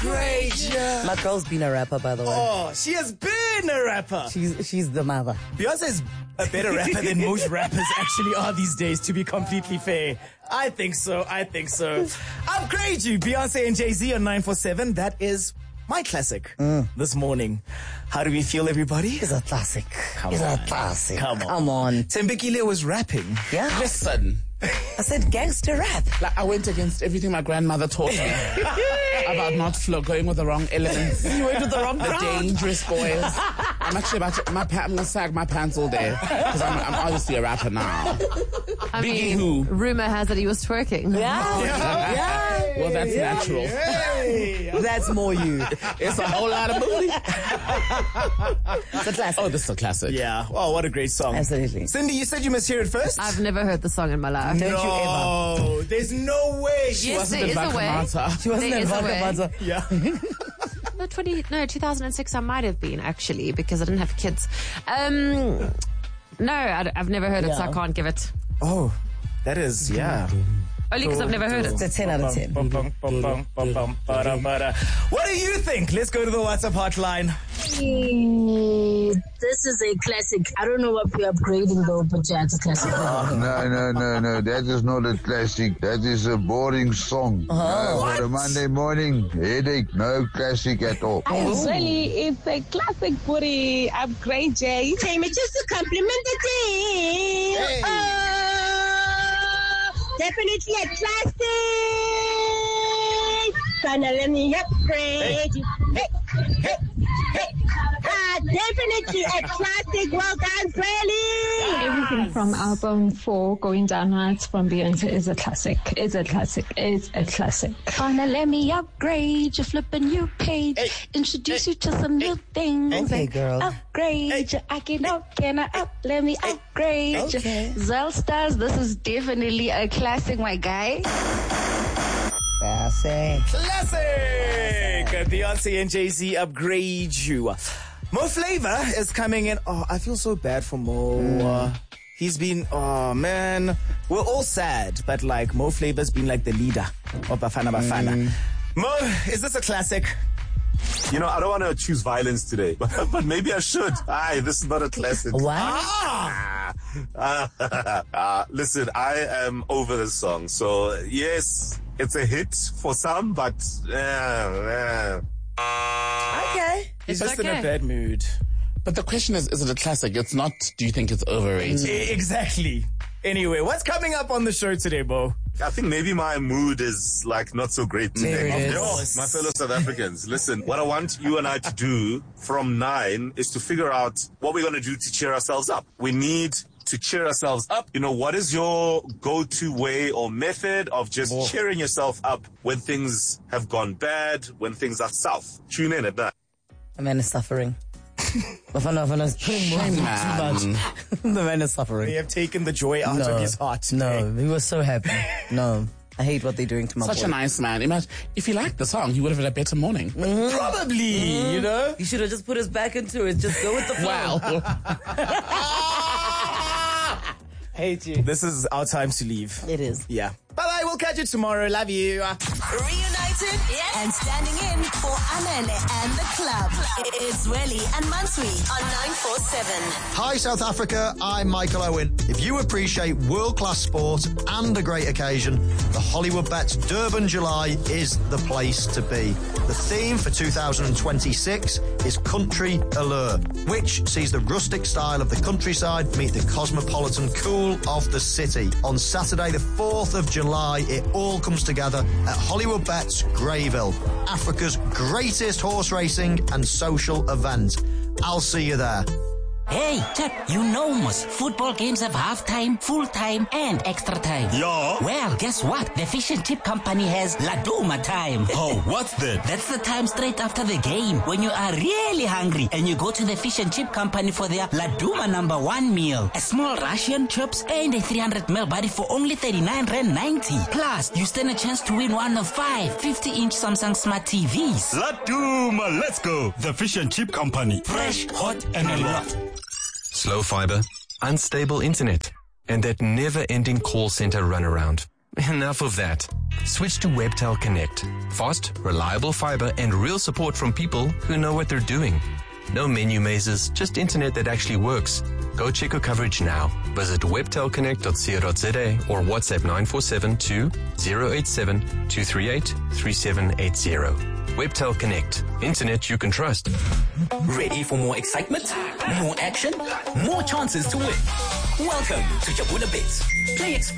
Upgrade. My girl's been a rapper, by the way. Oh, she has been a rapper. She's the mother. Beyonce's a better rapper than most rappers actually are these days, to be completely fair. I think so. Upgrade You, Beyonce and Jay-Z on 947. That is my classic this morning. How do we feel, everybody? It's a classic. Come on. Tembekile was rapping. Yeah. Listen, I said gangster rap. like I went against everything my grandmother taught me about not going with the wrong elements. You went to the wrong The crowd. dangerous boys. I'm actually about to, I'm gonna sag my pants all day because I'm obviously a rapper now. I Biggie mean, who? rumor has it he was twerking. Yeah. Well, that's natural. That's more you. It's a whole lot of booty. It's a classic. Oh, this is a classic. Yeah. Oh, what a great song. Absolutely. Cindy, you said you must hear it first? I've never heard the song in my life. Don't you ever. There's no way. Yes, Wasn't there it is a way. Vakamata? She wasn't There in is a Vodka way. Buzzer. Yeah. 2006 I might have been, actually, because I didn't have kids. No, I've never heard it, so I can't give it. Oh, that is, yeah. Only because I've never heard It's it. a 10 out of 10. What do you think? Let's go to the WhatsApp hotline. This is a classic. I don't know what we're upgrading though, but yeah, it's a classic. No. That is not a classic. That is a boring song. No, for a Monday morning headache. No classic at all. Really, it's a classic booty upgrade, Jay. Take me just to compliment the day. Definitely a classic. Gonna let me upgrade you. Definitely a classic. Well done, Freddie. Everything from album 4 going downwards from Beyonce is a classic. It's a classic. It's a classic. Gonna let me upgrade you, flip a new page, introduce you to some new things. Okay, like girl. Upgrade you, I can up, let me upgrade Okay. you. Zellstars, this is definitely a classic, my guy. Classic! Beyonce and Jay-Z, Upgrade You. Mo Flavor is coming in. Oh, I feel so bad for Mo. He's been, oh man. We're all sad, but like Mo Flavor's been like the leader of Bafana Bafana. Mo, is this a classic? You know, I don't want to choose violence today, but maybe I should. Aye, this is not a classic. What? Listen, I am over this song. So, yes, it's a hit for some, but... Okay. He's It's just in okay. a bad mood. But the question is it a classic? It's not, do you think it's overrated? Exactly. Anyway, what's coming up on the show today, Bo? I think maybe my mood is like not so great There today. it is. Yo, my fellow South Africans, listen, what I want you and I to do from 9 is to figure out what we're going to do to cheer ourselves up. We need to cheer ourselves up. You know, what is your go-to way or method of just cheering yourself up when things have gone bad, when things are south? Tune in at that. The man is suffering. Bafana is putting more too much. The man is They suffering. have taken the joy out of his heart today. No, he was so happy. No. I hate what they're doing to my Such boy. a nice man. Imagine, if he liked the song, he would have had a better morning. Probably, you know? He should have just put his back into it. Just go with the flow. Wow. Hate you. This is our time to leave. It is. Yeah. Bye-bye. We'll catch you tomorrow. Love you. Reunited and standing in for Amen and the club. It's Welly and Mansui on 947. Hi South Africa, I'm Michael Owen. If you appreciate world-class sport and a great occasion, the Hollywood Bets Durban July is the place to be. The theme for 2026 is Country Allure, which sees the rustic style of the countryside meet the cosmopolitan cool of the city. On Saturday the 4th of July, it all comes together at Hollywood Bets Greyville, Africa's greatest horse racing and social event. I'll see you there. Hey, Chuck, you know most football games have half-time, full-time, and extra time. Yeah. Well, guess what? The Fish and Chip Company has Laduma time. Oh, what's that? That's the time straight after the game when you are really hungry and you go to the Fish and Chip Company for their Laduma #1 meal. A small Russian chips and a 300ml body for only 39.90. Plus, you stand a chance to win one of 5 50-inch Samsung Smart TVs. Laduma, let's go. The Fish and Chip Company. Fresh, hot, and a lot. Slow fiber, unstable internet, and that never-ending call center runaround. Enough of that. Switch to Webtel Connect. Fast, reliable fiber, and real support from people who know what they're doing. No menu mazes, just internet that actually works. Go check your coverage now. Visit webtelconnect.co.za or WhatsApp 947-287-238-3780. Webtel Connect. Internet you can trust. Ready for more excitement? More action? More chances to win? Welcome to Jabula Bets. Play